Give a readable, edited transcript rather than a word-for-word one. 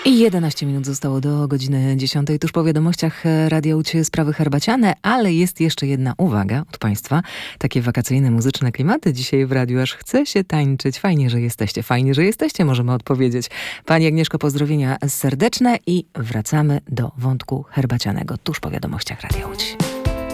I 11 minut zostało do godziny 10. Tuż po wiadomościach Radia Łódź sprawy herbaciane, ale jest jeszcze jedna uwaga od Państwa. Takie wakacyjne, muzyczne klimaty dzisiaj w radiu, aż chce się tańczyć. Fajnie, że jesteście, możemy odpowiedzieć. Pani Agnieszko, pozdrowienia serdeczne i wracamy do wątku herbacianego tuż po wiadomościach Radia Łódź.